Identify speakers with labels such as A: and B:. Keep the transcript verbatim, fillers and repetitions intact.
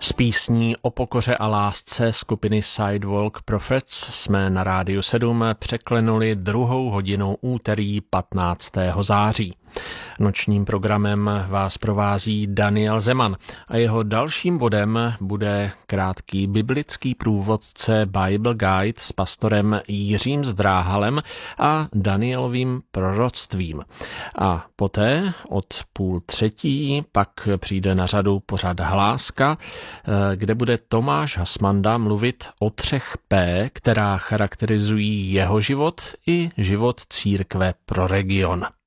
A: S písní o pokoře a lásce skupiny Sidewalk Prophets jsme na Rádiu sedm překlenuli druhou hodinu úterý patnáctého září. Nočním programem vás provází Daniel Zeman a jeho dalším bodem bude krátký biblický průvodce Bible Guide s pastorem Jiřím Zdráhalem a Danielovým proroctvím. A poté od půl třetí pak přijde na řadu pořad Hláska, kde bude Tomáš Hasmanda mluvit o třech P, která charakterizují jeho život i život církve pro region.